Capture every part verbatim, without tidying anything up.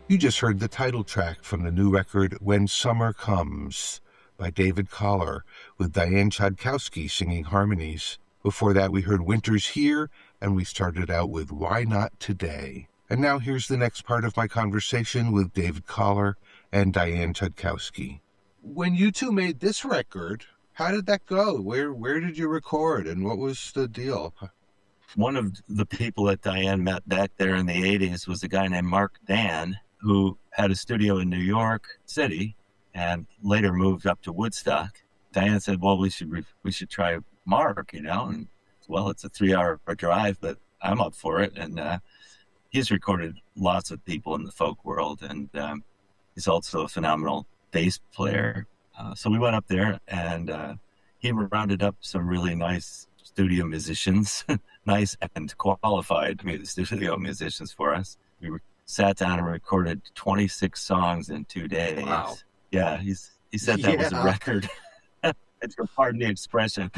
You just heard the title track from the new record When Summer Comes by David Collar, with Diane Chodkowski singing harmonies. Before that, we heard Winter's Here, and we started out with Why Not Today. And now here's the next part of my conversation with David Collar and Diane Chodkowski. When you two made this record, how did that go? Where where did you record, and what was the deal? One of the people that Diane met back there in the eighties was a guy named Mark Dan, who had a studio in New York City and later moved up to Woodstock. Diane said, well, we should re- we should try Mark, you know, and well, it's a three-hour drive, but I'm up for it. And uh, he's recorded lots of people in the folk world, and um, he's also a phenomenal bass player. Uh, so we went up there, and uh, he rounded up some really nice studio musicians, nice and qualified studio musicians for us. We were sat down and recorded twenty-six songs in two days. Wow. Yeah, he's he said that yeah. was a record. It's pardon the expression.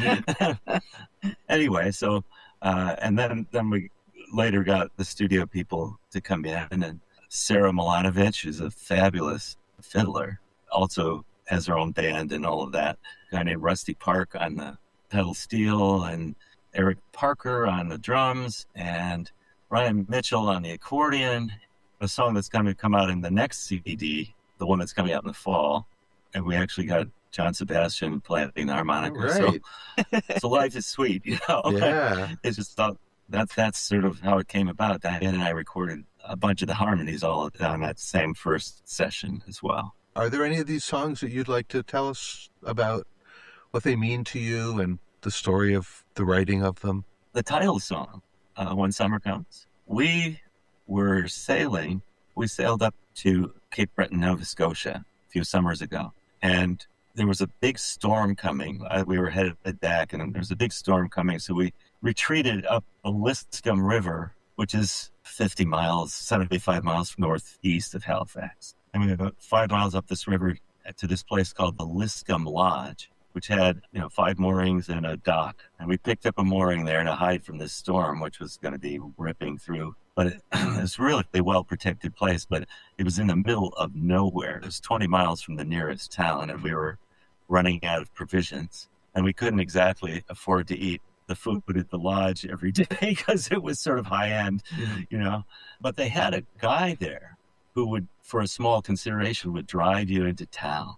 Anyway, so uh, and then then we later got the studio people to come in, and Sarah Milanovic is a fabulous fiddler, also has her own band and all of that. A guy named Rusty Park on the pedal steel, and Eric Parker on the drums, and Ryan Mitchell on the accordion. A song that's going to come out in the next C D, the one that's coming out in the fall. And we actually got John Sebastian playing the harmonica. Right. So, so life is sweet, you know? Yeah. It's just thought that's, that's sort of how it came about. Diane and I recorded a bunch of the harmonies all on that same first session as well. Are there any of these songs that you'd like to tell us about what they mean to you and the story of the writing of them? The title song, uh, When Summer Comes. We were sailing, we sailed up to Cape Breton, Nova Scotia a few summers ago, and there was a big storm coming. Uh, we were headed back, and there was a big storm coming, so we retreated up the Liscombe River, which is fifty miles, seventy-five miles northeast of Halifax. And we were about five miles up this river to this place called the Liscombe Lodge, which had, you know, five moorings and a dock. And we picked up a mooring there to hide from this storm, which was going to be ripping through. But it, it was really a well-protected place, but it was in the middle of nowhere. It was twenty miles from the nearest town, and we were running out of provisions. And we couldn't exactly afford to eat the food at the lodge every day because it was sort of high-end, mm-hmm. you know. But they had a guy there who would, for a small consideration, would drive you into town.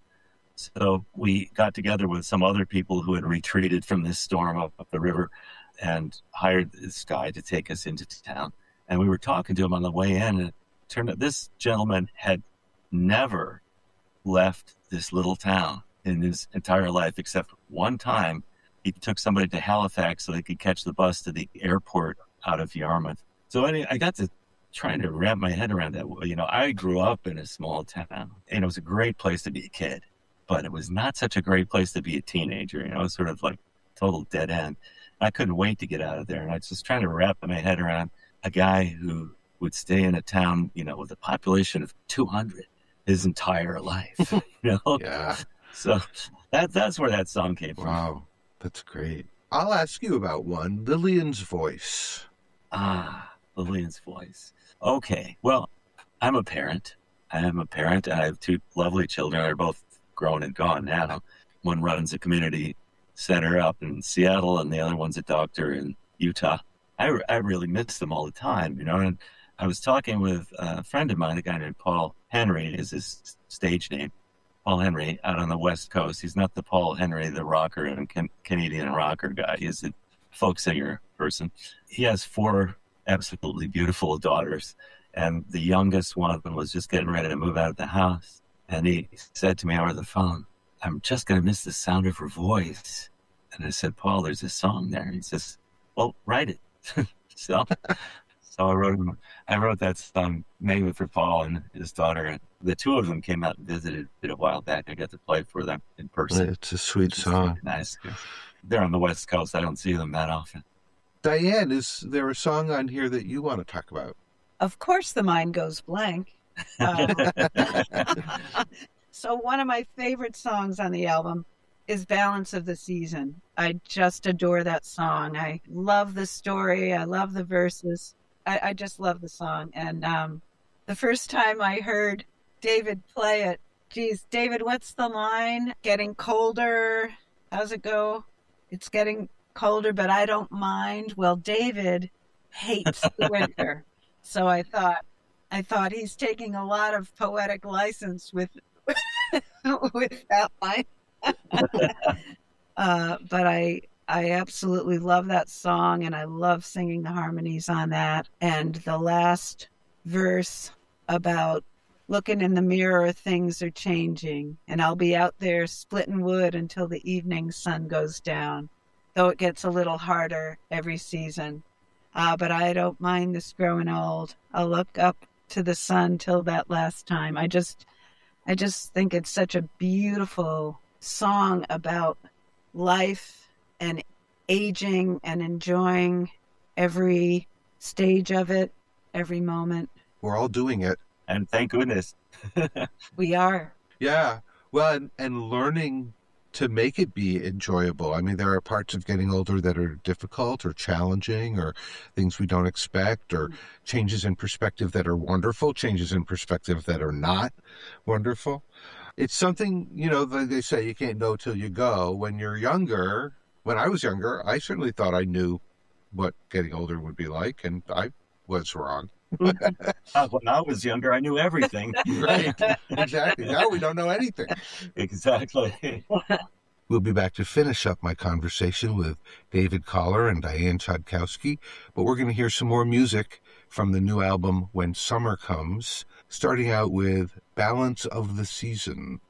So we got together with some other people who had retreated from this storm up, up the river and hired this guy to take us into town. And we were talking to him on the way in, and it turned out this gentleman had never left this little town in his entire life, except one time he took somebody to Halifax so they could catch the bus to the airport out of Yarmouth. So anyway, I got to trying to wrap my head around that. You know, I grew up in a small town, and it was a great place to be a kid, but it was not such a great place to be a teenager. You know, it was sort of like total dead end. I couldn't wait to get out of there, and I was just trying to wrap my head around a guy who would stay in a town, you know, with a population of two hundred his entire life, you know? Yeah. So that, that's where that song came from. Wow, that's great. I'll ask you about one, Lillian's Voice. Ah, Lillian's Voice. Okay, well, I'm a parent. I am a parent. I have two lovely children. They're both grown and gone now. One runs a community center up in Seattle, and the other one's a doctor in Utah. I, I really miss them all the time, you know. And I was talking with a friend of mine, a guy named Paul Henry is his stage name. Paul Henry out on the West Coast. He's not the Paul Henry, the rocker and can, Canadian rocker guy. He's a folk singer person. He has four absolutely beautiful daughters, and the youngest one of them was just getting ready to move out of the house. And he said to me over the phone, I'm just going to miss the sound of her voice. And I said, Paul, there's a song there. He says, well, write it. so so I wrote I wrote that song mainly for Paul and his daughter. The two of them came out and visited it a while back. I got to play for them in person. It's a sweet song. Nice. They're on the West Coast. I don't see them that often. Diane, is there a song on here that you want to talk about? Of course, The Mind Goes Blank. Um, so one of my favorite songs on the album is Balance of the Season. I just adore that song. I love the story. I love the verses. I, I just love the song. And um, The first time I heard David play it, geez, David, what's the line? Getting colder. How's it go? It's getting colder, but I don't mind. Well, David hates the winter. So I thought, I thought he's taking a lot of poetic license with, with that line. uh, but I, I absolutely love that song, and I love singing the harmonies on that. And the last verse about looking in the mirror, things are changing, and I'll be out there splitting wood until the evening sun goes down, though it gets a little harder every season. Uh, but I don't mind this growing old. I'll look up to the sun till that last time. I just, I just think it's such a beautiful song about life and aging and enjoying every stage of it, every moment. We're all doing it. And thank goodness. We are. Yeah. Well, and, and learning to make it be enjoyable. I mean, there are parts of getting older that are difficult or challenging, or things we don't expect, or changes in perspective that are wonderful, changes in perspective that are not wonderful. It's something, you know, they say you can't know till you go. When you're younger, when I was younger, I certainly thought I knew what getting older would be like, and I was wrong. Uh, when I was younger, I knew everything. Right, exactly. Now we don't know anything. Exactly. We'll be back to finish up my conversation with David Collar and Diane Chodkowski, but we're going to hear some more music from the new album When Summer Comes, starting out with Balance of the Season.